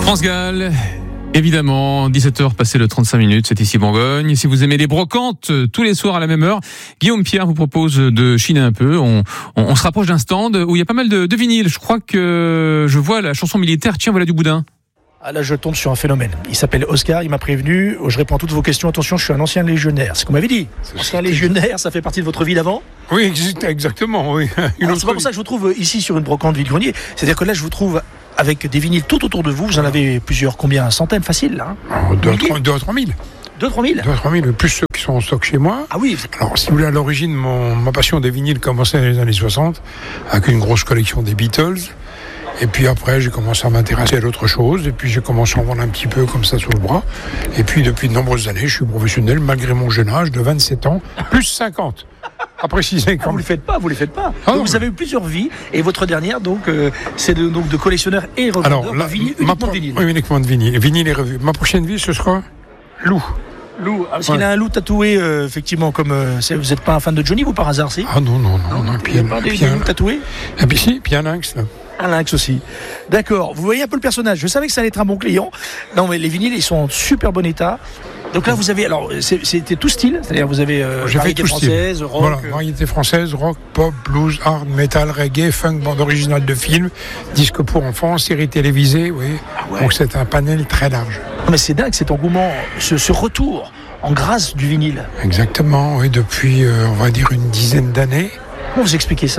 France Gall, évidemment, 17h passé le 35 minutes, c'est ici Bourgogne. Si vous aimez les brocantes tous les soirs à la même heure, Guillaume Pierre vous propose de chiner un peu. On se rapproche d'un stand où il y a pas mal de vinyles. Je crois que je vois la chanson militaire. Tiens, voilà du boudin. Ah là, je tombe sur un phénomène. Il s'appelle Oscar, il m'a prévenu. Je réponds à toutes vos questions. Attention, je suis un ancien légionnaire. C'est ce qu'on m'avait dit. Ancien légionnaire, ça fait partie de votre vie d'avant ? Oui, exactement, oui. Alors, c'est pas pour ça que je vous trouve ici sur une brocante vide-grenier. C'est-à-dire que là, je vous trouve avec des vinyles tout autour de vous. Vous en avez plusieurs, combien ? Centaines, facile, là, hein ? 2 à 3 000. 2 à 3 000 ? 2 à 3 000, plus ceux qui sont en stock chez moi. Ah oui. Alors, si vous voulez, à l'origine, ma passion des vinyles commençait dans les années 60, avec une grosse collection des Beatles. Et puis après, j'ai commencé à m'intéresser à d'autres choses. Et puis, j'ai commencé à en vendre un petit peu comme ça sous le bras. Et puis, depuis de nombreuses années, je suis professionnel, malgré mon jeune âge de 27 ans, plus 50. À préciser quand vous les faites pas. Ah, donc, vous avez eu plusieurs vies. Et votre dernière, donc, c'est de collectionneur et revendeur. Alors, là, uniquement de vinyle. Oui, uniquement de vinyle. Vinyle et revue. Ma prochaine vie, ce sera loup. Loup, parce qu'il a un loup tatoué, effectivement, comme vous n'êtes pas un fan de Johnny, vous, par hasard, si ? Ah non. Il n'y a pas des loups tatoués ? Et puis si, puis un lynx, là. Un lynx aussi. D'accord, vous voyez un peu le personnage. Je savais que ça allait être un bon client. Non, mais les vinyles, ils sont en super bon état. Donc là, vous avez, alors, c'était tout style, c'est-à-dire vous avez variété française, rock. Voilà, variété française, rock, pop, blues, hard, metal, reggae, funk, bande originale de film, disque pour enfants, série télévisée, oui. Ah ouais. Donc c'est un panel très large. Non, mais c'est dingue cet engouement, ce retour en grâce du vinyle. Exactement, oui, depuis, on va dire, une dizaine d'années. Comment vous expliquez ça ?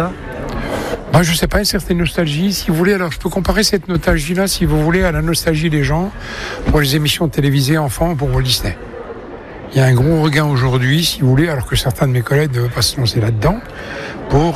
Je ne sais pas, une certaine nostalgie, si vous voulez. Alors, je peux comparer cette nostalgie-là, si vous voulez, à la nostalgie des gens pour les émissions télévisées enfants pour Walt Disney. Il y a un gros regain aujourd'hui, si vous voulez, alors que certains de mes collègues ne veulent pas se lancer là-dedans, pour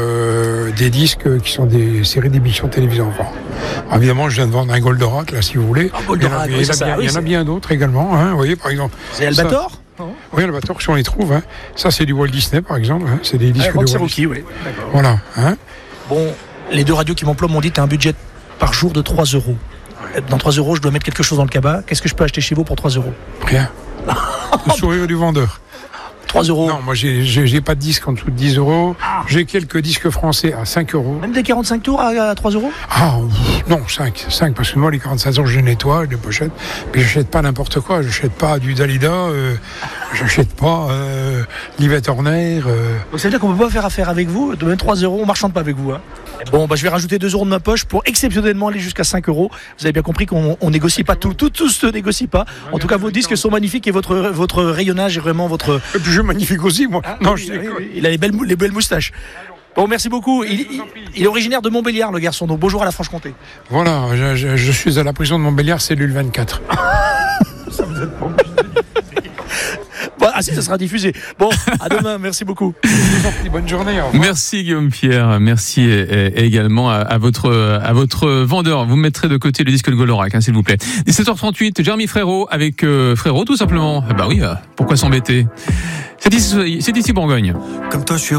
des disques qui sont des séries d'émissions télévisées enfants. Alors, évidemment, je viens de vendre un Goldorak, là, si vous voulez. Il y en a bien d'autres également, hein, vous voyez, par exemple. C'est Albator ? Oui, Albator, si on les trouve. Hein. Ça, c'est du Walt Disney, par exemple. Hein. C'est des disques de Walt Disney. Oui. D'accord. Voilà. Hein. Bon, les deux radios qui m'emploient m'ont dit tu as un budget par jour de 3 €. Dans 3 €, je dois mettre quelque chose dans le cabas. Qu'est-ce que je peux acheter chez vous pour 3 €? Rien. Le sourire du vendeur. 3 €. Non, moi j'ai pas de disque en dessous de 10 €. Ah. J'ai quelques disques français à 5 €. Même des 45 tours à 3 €? Ah non, 5, parce que moi les 45 tours je nettoie, je les pochette, mais j'achète pas n'importe quoi, j'achète pas du Dalida, j'achète pas l'Yvette Horner. Donc ça veut dire qu'on peut pas faire affaire avec vous, de même 3 €, on marchande pas avec vous, hein. Bon, je vais rajouter 2 € de ma poche pour exceptionnellement aller jusqu'à 5 €. Vous avez bien compris qu'on négocie pas tout se négocie pas. En tout cas, vos disques sont magnifiques et votre rayonnage est vraiment votre... Et puis je magnifique aussi, moi. Ah, non, oui, il a les belles moustaches. Bon, merci beaucoup. Il est originaire de Montbéliard, le garçon. Donc bonjour à la Franche-Comté. Voilà, je suis à la prison de Montbéliard, cellule 24. Ça me donne pas envie. Ah si, ça sera diffusé. Bon, à demain, merci beaucoup. Bonne journée. Merci Guillaume Pierre, merci également à votre vendeur. Vous mettrez de côté le disque de Goldorak, hein, s'il vous plaît. 17h38, Jérémy Frérot avec Frérot tout simplement. Bah oui, pourquoi s'embêter ? C'est ici Bourgogne. Comme toi, je suis